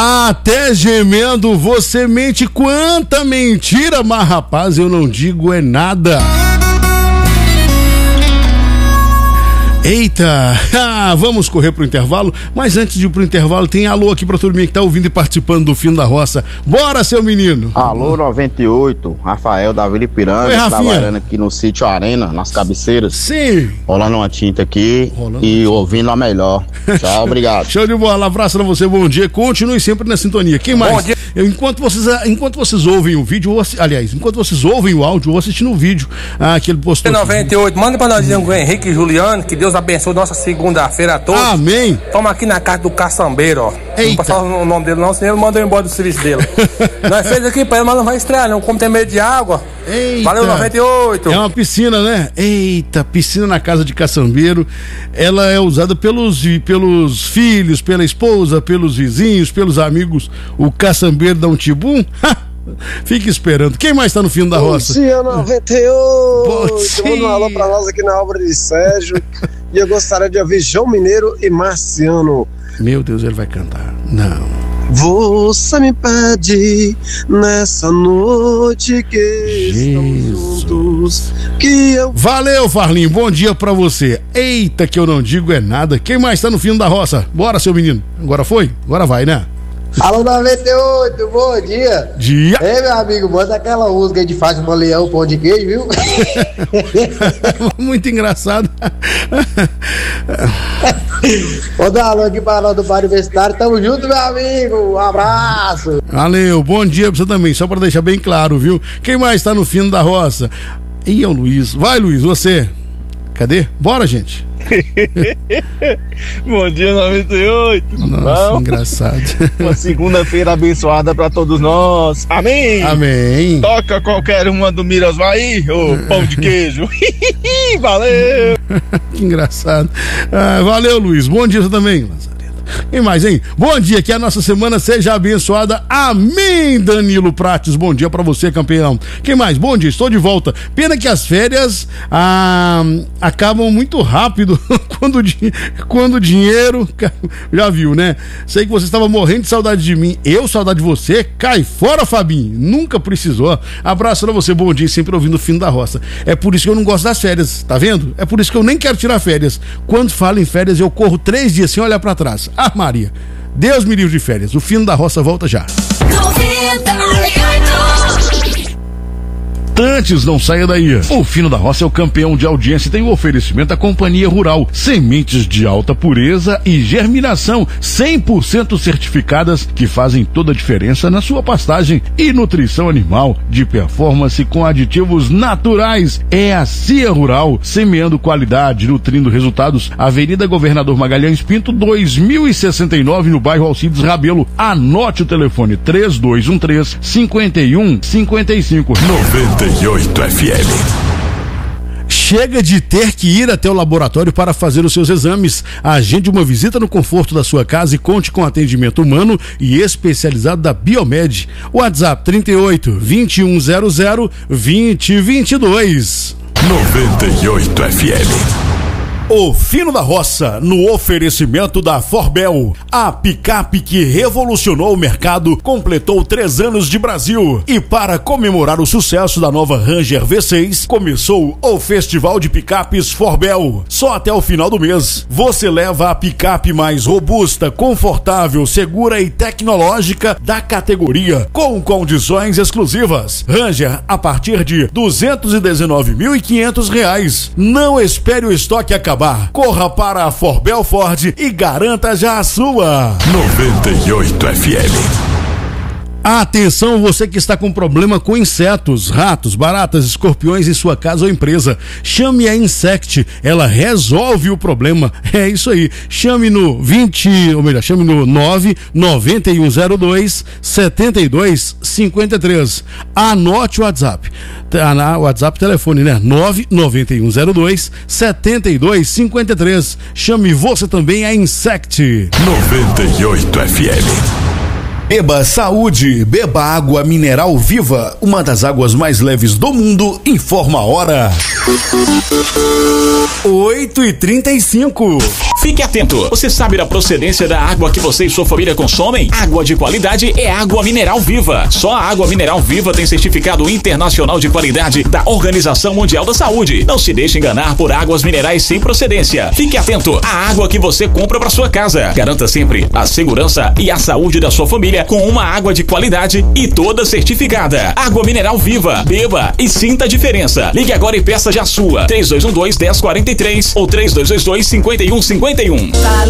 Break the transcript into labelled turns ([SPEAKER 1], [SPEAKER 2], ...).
[SPEAKER 1] Até gemendo você mente, quanta mentira, mas rapaz, eu não digo é nada. Eita, vamos correr pro intervalo, mas antes de ir pro intervalo tem alô aqui pra turminha que tá ouvindo e participando do Fino da Roça. Bora, seu menino!
[SPEAKER 2] Alô 98, Rafael da Vila Ipiranga, trabalhando aqui no sítio Arena, nas cabeceiras.
[SPEAKER 1] Sim!
[SPEAKER 2] Rolando uma tinta aqui e ouvindo a melhor. Tchau, obrigado.
[SPEAKER 1] Show de bola, abraço pra você, bom dia, continue sempre na sintonia. Quem mais? Bom dia. Enquanto vocês ouvem o vídeo, enquanto vocês ouvem o áudio, eu vou assistindo o vído que ele postou.
[SPEAKER 3] 98, manda pra nós o Henrique e Juliano, que Deus abençoe nossa segunda-feira a todos.
[SPEAKER 1] Amém.
[SPEAKER 3] Toma aqui na casa do Caçambeiro, ó.
[SPEAKER 1] Eita.
[SPEAKER 3] Não passar o nome dele não, senão ele manda eu embora do serviço dele. Nós fez aqui pra ele, mas não vai estrear não, como tem medo de água.
[SPEAKER 1] Eita.
[SPEAKER 3] Valeu 98.
[SPEAKER 1] É uma piscina, né? Eita, piscina na casa de Caçambeiro. Ela é usada pelos filhos, pela esposa, pelos vizinhos, pelos amigos. O Caçambeiro dá um tibum. Fique esperando. Quem mais tá no Fino da Roça?
[SPEAKER 4] Bom dia, 98. Manda um alô pra nós aqui na obra de Sérgio. E eu gostaria de ouvir João Mineiro e Marciano.
[SPEAKER 1] Meu Deus, ele vai cantar. Não.
[SPEAKER 4] Você me pede nessa noite que estamos juntos, que eu...
[SPEAKER 1] Valeu, Farlinho, bom dia pra você. Eita, que eu não digo é nada. Quem mais tá no Fino da Roça? Bora, seu menino. Agora foi? Agora vai, né?
[SPEAKER 5] Alô 98, bom dia.
[SPEAKER 1] Dia.
[SPEAKER 5] Ei, meu amigo, manda aquela música aí de faz um leão, pão de queijo, viu?
[SPEAKER 1] Muito engraçado.
[SPEAKER 5] Vou dar alô aqui para nós do Bar Universitário. Tamo junto, meu amigo. Um abraço.
[SPEAKER 1] Valeu, bom dia pra você também, só pra deixar bem claro, viu? Quem mais tá no Fino da Roça? E é o Luiz. Vai, Luiz, você. Cadê? Bora, gente.
[SPEAKER 6] Bom dia, 98.
[SPEAKER 1] Nossa,
[SPEAKER 6] bom?
[SPEAKER 1] Engraçado.
[SPEAKER 6] Uma segunda-feira abençoada pra todos nós. Amém.
[SPEAKER 1] Amém.
[SPEAKER 6] Toca qualquer uma do Miras vai, ô pão de queijo. Valeu.
[SPEAKER 1] Que engraçado. Valeu, Luiz. Bom dia você também, Lazareta. E mais, hein? Bom dia, que a nossa semana seja abençoada. Amém, Danilo Prates. Bom dia pra você, campeão. Quem mais? Bom dia, estou de volta. Pena que as férias acabam muito rápido quando o dinheiro... Já viu, né? Sei que você estava morrendo de saudade de mim. Eu, saudade de você. Cai fora, Fabinho. Nunca precisou. Abraço pra você, bom dia, sempre ouvindo o Fino da Roça. É por isso que eu não gosto das férias, tá vendo? É por isso que eu nem quero tirar férias. Quando falo em férias, eu corro 3 dias sem olhar pra trás. Maria, Deus me livre de férias. O Fino da Roça volta já. Antes, não saia daí. O Fino da Roça é o campeão de audiência e tem o oferecimento da Companhia Rural. Sementes de alta pureza e germinação 100% certificadas que fazem toda a diferença na sua pastagem e nutrição animal de performance com aditivos naturais. É a CIA Rural, semeando qualidade, nutrindo resultados. Avenida Governador Magalhães Pinto, 2069, no bairro Alcides Rabelo. Anote o telefone 3213-5155.
[SPEAKER 7] 98 FM.
[SPEAKER 1] Chega de ter que ir até o laboratório para fazer os seus exames. Agende uma visita no conforto da sua casa e conte com atendimento humano e especializado da Biomed. WhatsApp 38 2100 2022.
[SPEAKER 7] 98 FM.
[SPEAKER 1] O Fino da Roça, no oferecimento da Forbel, a picape que revolucionou o mercado, completou 3 anos de Brasil. E para comemorar o sucesso da nova Ranger V6, começou o Festival de Picapes Forbel. Só até o final do mês, você leva a picape mais robusta, confortável, segura e tecnológica da categoria, com condições exclusivas. Ranger a partir de R$ 219.500. Não espere o estoque acabar. Corra para a Forbel Ford e garanta já a sua.
[SPEAKER 7] 98 FM.
[SPEAKER 1] Atenção, você que está com problema com insetos, ratos, baratas, escorpiões em sua casa ou empresa. Chame a Insect, ela resolve o problema. É isso aí. Chame no 99102 7253. Anote o WhatsApp. WhatsApp telefone, né? 99102 7253. Chame você também a Insect.
[SPEAKER 7] 98 FM.
[SPEAKER 1] Beba saúde, beba água mineral viva, uma das águas mais leves do mundo. Informa a hora. 8h35.
[SPEAKER 8] Fique atento, você sabe da procedência da água que você e sua família consomem? Água de qualidade é água mineral viva. Só a água mineral viva tem certificado internacional de qualidade da Organização Mundial da Saúde. Não se deixe enganar por águas minerais sem procedência. Fique atento à água que você compra para sua casa. Garanta sempre a segurança e a saúde da sua família com uma água de qualidade e toda certificada. Água mineral viva. Beba e sinta a diferença. Ligue agora e peça já a sua. 3212-1043 ou 3222-5151.